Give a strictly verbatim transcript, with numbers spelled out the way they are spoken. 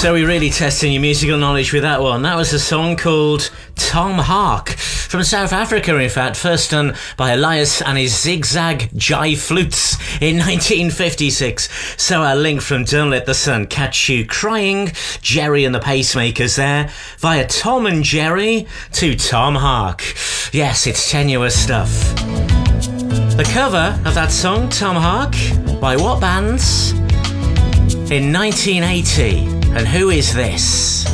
So we're really testing your musical knowledge with that one. That was a song called Tom Hark, from South Africa, in fact, first done by Elias and his Zigzag Jive Flutes in nineteen fifty-six. So our link from Don't Let the Sun Catch You Crying, Jerry and the Pacemakers there, via Tom and Jerry to Tom Hark. Yes, it's tenuous stuff. The cover of that song, Tom Hark, by what bands? In nineteen eighty. And who is this?